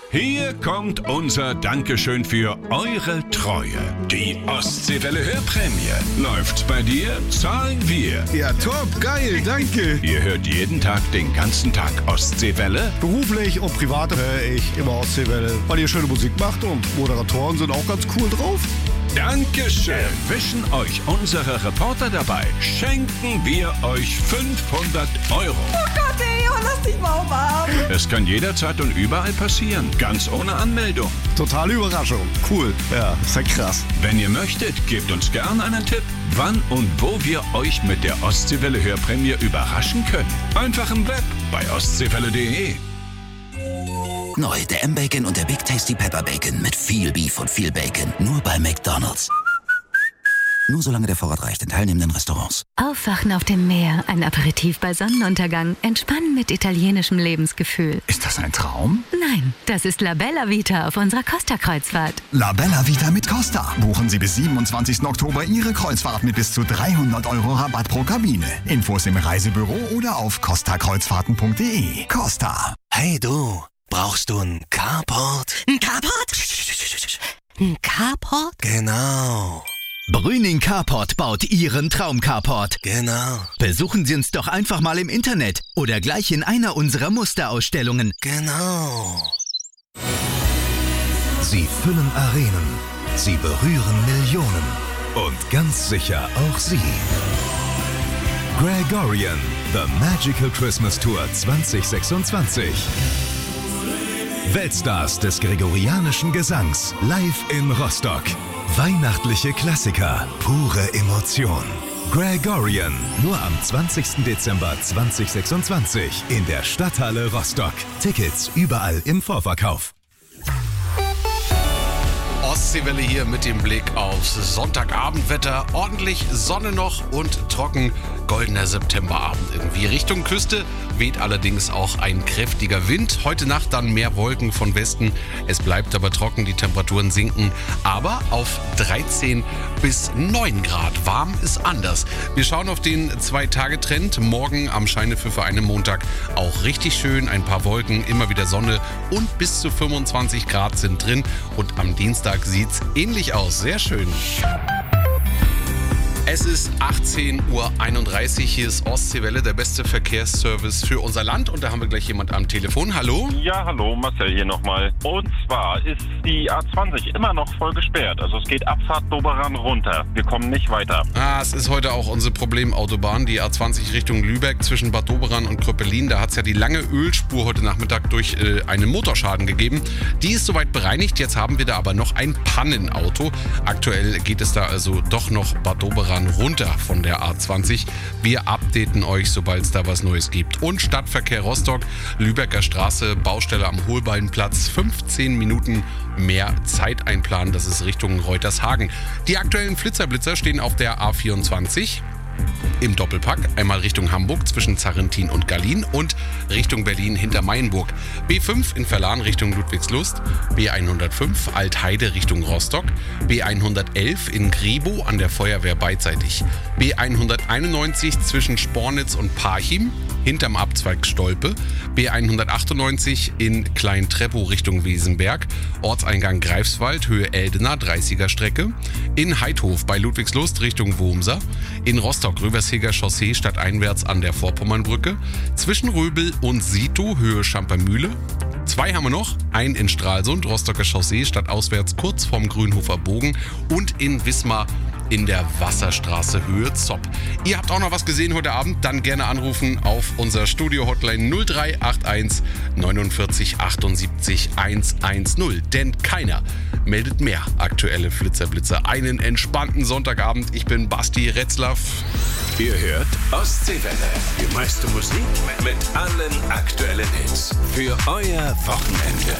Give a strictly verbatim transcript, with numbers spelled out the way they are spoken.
Hier kommt unser Dankeschön für eure Treue. Die Ostseewelle Hörprämie. Läuft's bei dir, zahlen wir. Ja, top, geil, danke. Ihr hört jeden Tag den ganzen Tag Ostseewelle? Beruflich und privat höre ich immer Ostseewelle, weil ihr schöne Musik macht und Moderatoren sind auch ganz cool drauf. Dankeschön. Erwischen euch unsere Reporter dabei, schenken wir euch fünfhundert Euro. Oh Gott, ey, oh, lass dich mal umarmen. Es kann jederzeit und überall passieren, ganz ohne Anmeldung. Totale Überraschung. Cool. Ja, ist ja krass. Wenn ihr möchtet, gebt uns gern einen Tipp, wann und wo wir euch mit der Ostseewelle Hörprämie überraschen können. Einfach im Web bei ostseewelle punkt de. Neu, der M-Bacon und der Big Tasty Pepper Bacon mit viel Beef und viel Bacon. Nur bei McDonald's. Nur solange der Vorrat reicht in teilnehmenden Restaurants. Aufwachen auf dem Meer, ein Aperitif bei Sonnenuntergang, entspannen mit italienischem Lebensgefühl. Ist das ein Traum? Nein, das ist La Bella Vita auf unserer Costa-Kreuzfahrt. La Bella Vita mit Costa. Buchen Sie bis siebenundzwanzigsten Oktober Ihre Kreuzfahrt mit bis zu dreihundert Euro Rabatt pro Kabine. Infos im Reisebüro oder auf costa kreuzfahrten punkt de. Costa. Hey du, brauchst du einen Carport? Ein Carport? Ein Carport? Genau. Brüning Carport baut Ihren Traum-Carport. Genau. Besuchen Sie uns doch einfach mal im Internet oder gleich in einer unserer Musterausstellungen. Genau. Sie füllen Arenen. Sie berühren Millionen. Und ganz sicher auch Sie. Gregorian, The Magical Christmas Tour zwanzig sechsundzwanzig. Weltstars des gregorianischen Gesangs live in Rostock. Weihnachtliche Klassiker, pure Emotion. Gregorian, nur am zwanzigsten Dezember zweitausendsechsundzwanzig in der Stadthalle Rostock. Tickets überall im Vorverkauf. Ostseewelle hier mit dem Blick aufs Sonntagabendwetter. Ordentlich Sonne noch und trocken. Goldener Septemberabend irgendwie. Richtung Küste weht allerdings auch ein kräftiger Wind. Heute Nacht dann mehr Wolken von Westen. Es bleibt aber trocken, die Temperaturen sinken. Aber auf dreizehn bis neun Grad. Warm ist anders. Wir schauen auf den Zwei-Tage-Trend. Morgen am Scheinefür für einen Montag auch richtig schön. Ein paar Wolken, immer wieder Sonne und bis zu fünfundzwanzig Grad sind drin. Und am Dienstag sieht's ähnlich aus. Sehr schön. Es ist achtzehn Uhr einunddreißig, hier ist Ostseewelle, der beste Verkehrsservice für unser Land. Und da haben wir gleich jemand am Telefon. Hallo? Ja, hallo, Marcel hier nochmal. Und zwar ist die A zwanzig immer noch voll gesperrt. Also es geht Abfahrt Doberan runter. Wir kommen nicht weiter. Ah, es ist heute auch unsere Problemautobahn, die A zwanzig Richtung Lübeck zwischen Bad Doberan und Kröpelin. Da hat es ja die lange Ölspur heute Nachmittag durch äh, einen Motorschaden gegeben. Die ist soweit bereinigt, jetzt haben wir da aber noch ein Pannenauto. Aktuell geht es da also doch noch Bad Doberan runter von der A zwanzig. Wir updaten euch, sobald es da was Neues gibt. Und Stadtverkehr Rostock, Lübecker Straße, Baustelle am Holbeinplatz, fünfzehn Minuten mehr Zeit einplanen. Das ist Richtung Reutershagen. Die aktuellen Flitzerblitzer stehen auf der A vierundzwanzig. Im Doppelpack, einmal Richtung Hamburg zwischen Zarrentin und Gallien und Richtung Berlin hinter Mainburg. B fünf in Verlan Richtung Ludwigslust, B hundertfünf Altheide Richtung Rostock, B hundertelf in Grebo an der Feuerwehr beidseitig, B hunderteinundneunzig zwischen Spornitz und Parchim hinterm Abzweig Stolpe, B hundertachtundneunzig in Klein-Treppow Richtung Wesenberg, Ortseingang Greifswald, Höhe Eldener, dreißiger Strecke, in Heidhof bei Ludwigslust Richtung Wurmser, in Rostock Röversheger Chaussee stadteinwärts an der Vorpommernbrücke, zwischen Röbel und Sito, Höhe Schampermühle. Zwei haben wir noch, einen in Stralsund, Rostocker Chaussee stadtauswärts kurz vorm Grünhofer Bogen und in Wismar in der Wasserstraße Höhe Zopp. Ihr habt auch noch was gesehen heute Abend? Dann gerne anrufen auf unser Studio-Hotline null drei acht eins neunundvierzig achtundsiebzig hundertzehn. Denn keiner meldet mehr aktuelle Flitzerblitzer. Einen entspannten Sonntagabend. Ich bin Basti Retzlaff. Ihr hört Ostseewelle. Die meiste Musik mit allen aktuellen Hits. Für euer Wochenende.